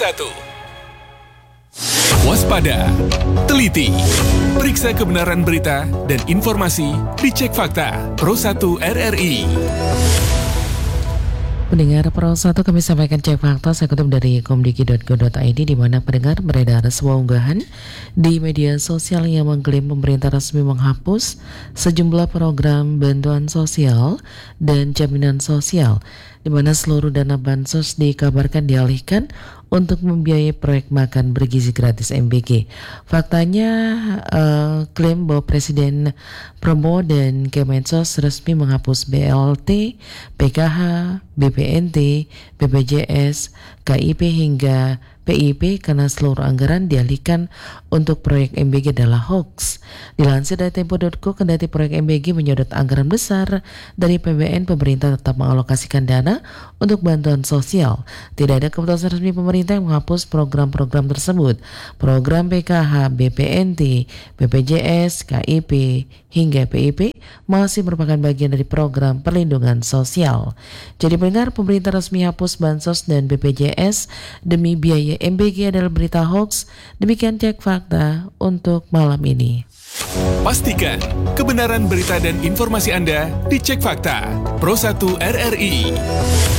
1. Waspada, teliti, periksa kebenaran berita dan informasi, dicek fakta. Pro 1 RRI. Pendengar Pro 1, kami sampaikan cek fakta saya kutip dari komdiki.go.id, di mana pendengar beredar sebuah unggahan di media sosial yang mengklaim pemerintah resmi menghapus sejumlah program bantuan sosial dan jaminan sosial, di mana seluruh dana bansos dikabarkan dialihkan untuk membiayai proyek makan bergizi gratis MBG. Faktanya klaim bahwa Presiden Prabowo dan Kemensos resmi menghapus BLT, PKH, BPNT, BPJS, KIP hingga PIP karena seluruh anggaran dialihkan untuk proyek MBG adalah hoax. Dilansir dari Tempo.co, kendati proyek MBG menyedot anggaran besar dari PBN, pemerintah tetap mengalokasikan dana untuk bantuan sosial. Tidak ada keputusan resmi pemerintah yang menghapus program-program tersebut. Program PKH, BPNT, BPJS, KIP hingga PIP masih merupakan bagian dari program perlindungan sosial. Jadi pendengar, pemerintah resmi hapus bansos dan BPJS demi biaya MBG adalah berita hoax. Demikian cek fakta untuk malam ini. Pastikan kebenaran berita dan informasi Anda dicek fakta. Pro 1 RRI.